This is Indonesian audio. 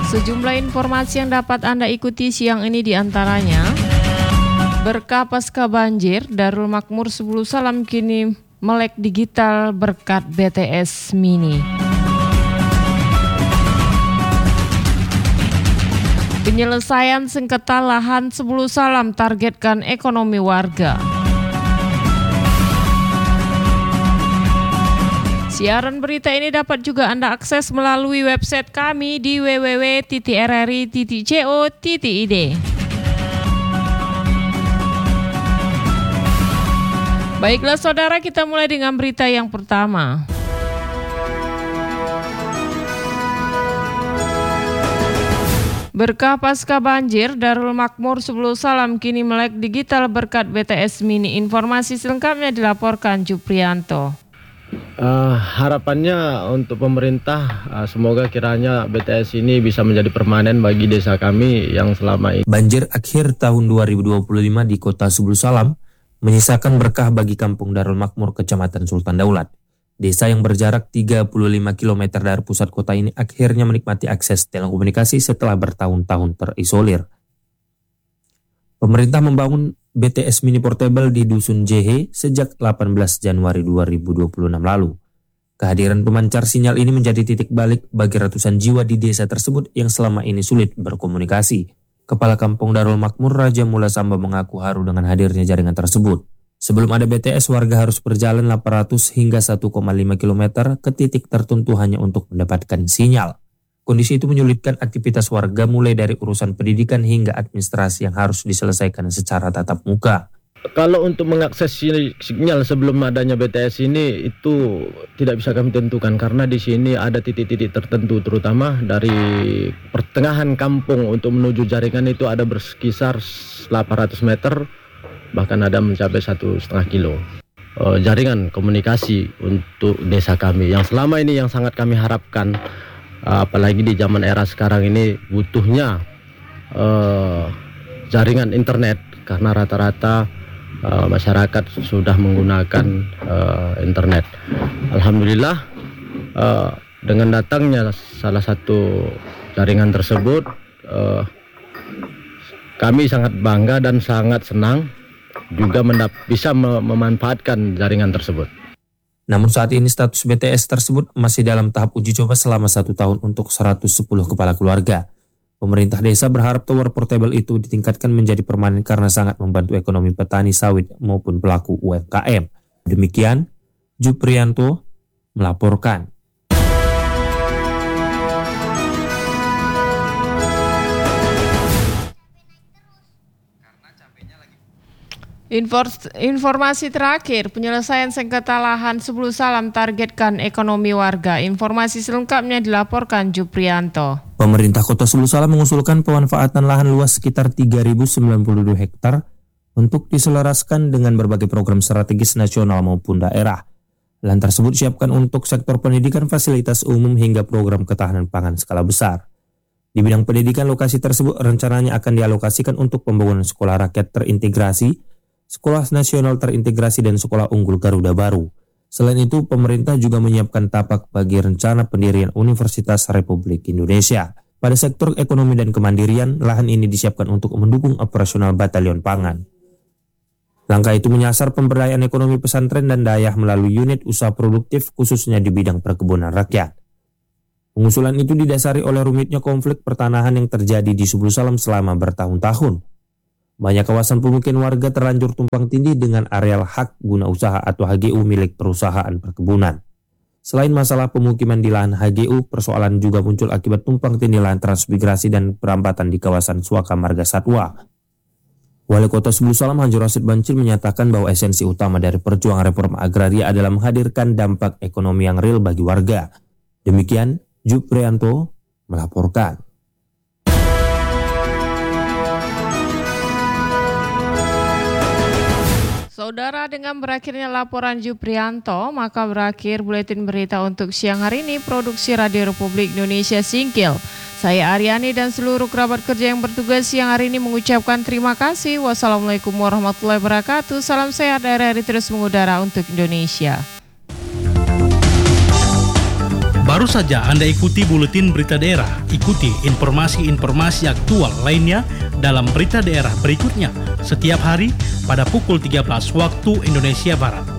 Sejumlah informasi yang dapat Anda ikuti siang ini diantaranya: berkah pasca banjir, Darul Makmur 10 Salam kini melek digital berkat BTS Mini. Penyelesaian sengketa lahan 10 Salam targetkan ekonomi warga. Siaran berita ini dapat juga Anda akses melalui website kami di www.rri.co.id. Baiklah saudara, kita mulai dengan berita yang pertama. Berkah pasca banjir, Darul Makmur 10 Salam kini melek digital berkat BTS Mini. Informasi selengkapnya dilaporkan Juprianto. Harapannya untuk pemerintah, semoga kiranya BTS ini bisa menjadi permanen bagi desa kami yang selama ini. Banjir akhir tahun 2025 di kota 10 Salam menyisakan berkah bagi kampung Darul Makmur, Kecamatan Sultan Daulat. Desa yang berjarak 35 km dari pusat kota ini akhirnya menikmati akses telekomunikasi setelah bertahun-tahun terisolir. Pemerintah membangun BTS Mini Portable di Dusun Jehe sejak 18 Januari 2026 lalu. Kehadiran pemancar sinyal ini menjadi titik balik bagi ratusan jiwa di desa tersebut yang selama ini sulit berkomunikasi. Kepala Kampung Darul Makmur, Raja Mula Samba, mengaku haru dengan hadirnya jaringan tersebut. Sebelum ada BTS, warga harus berjalan 800 hingga 1,5 km ke titik tertentu hanya untuk mendapatkan sinyal. Kondisi itu menyulitkan aktivitas warga mulai dari urusan pendidikan hingga administrasi yang harus diselesaikan secara tatap muka. Kalau untuk mengakses sinyal sebelum adanya BTS ini itu tidak bisa kami tentukan karena di sini ada titik-titik tertentu, terutama dari pertengahan kampung untuk menuju jaringan itu ada berkisar 800 meter, bahkan ada mencapai 1,5 kilo. Jaringan komunikasi untuk desa kami yang selama ini yang sangat kami harapkan, apalagi di zaman era sekarang ini butuhnya jaringan internet karena rata-rata masyarakat sudah menggunakan internet. Alhamdulillah dengan datangnya salah satu jaringan tersebut kami sangat bangga dan sangat senang juga bisa memanfaatkan jaringan tersebut. Namun saat ini status BTS tersebut masih dalam tahap uji coba selama 1 tahun untuk 110 kepala keluarga. Pemerintah desa berharap tower portable itu ditingkatkan menjadi permanen karena sangat membantu ekonomi petani sawit maupun pelaku UMKM. Demikian, Juprianto melaporkan. Informasi terakhir, penyelesaian sengketa lahan 10 Salam targetkan ekonomi warga. Informasi selengkapnya dilaporkan Juprianto. Pemerintah Kota 10 Salam mengusulkan pemanfaatan lahan luas sekitar 3.092 hektar untuk diselaraskan dengan berbagai program strategis nasional maupun daerah. Lahan tersebut siapkan untuk sektor pendidikan, fasilitas umum hingga program ketahanan pangan skala besar. Di bidang pendidikan, lokasi tersebut rencananya akan dialokasikan untuk pembangunan sekolah rakyat terintegrasi, sekolah nasional terintegrasi, dan sekolah unggul Garuda Baru. Selain itu, pemerintah juga menyiapkan tapak bagi rencana pendirian Universitas Republik Indonesia. Pada sektor ekonomi dan kemandirian, lahan ini disiapkan untuk mendukung operasional batalion pangan. Langkah itu menyasar pemberdayaan ekonomi pesantren dan daerah melalui unit usaha produktif khususnya di bidang perkebunan rakyat. Pengusulan itu didasari oleh rumitnya konflik pertanahan yang terjadi di 10 Salam selama bertahun-tahun. Banyak kawasan pemukiman warga terlanjur tumpang tindih dengan areal hak guna usaha atau HGU milik perusahaan perkebunan. Selain masalah pemukiman di lahan HGU, persoalan juga muncul akibat tumpang tindih lahan transmigrasi dan perampatan di kawasan Suaka Marga Satwa. Wali Kota 10 Salam Hanjur Rasid Bancil menyatakan bahwa esensi utama dari perjuangan reforma agraria adalah menghadirkan dampak ekonomi yang real bagi warga. Demikian, Juprianto melaporkan. Saudara, dengan berakhirnya laporan Juprianto, maka berakhir buletin berita untuk siang hari ini produksi Radio Republik Indonesia Singkil. Saya Aryani dan seluruh kerabat kerja yang bertugas siang hari ini mengucapkan terima kasih. Wassalamualaikum warahmatullahi wabarakatuh. Salam sehat, RRI terus mengudara untuk Indonesia. Baru saja Anda ikuti Buletin Berita Daerah. Ikuti informasi-informasi aktual lainnya dalam Berita Daerah berikutnya setiap hari pada pukul 13 waktu Indonesia Barat.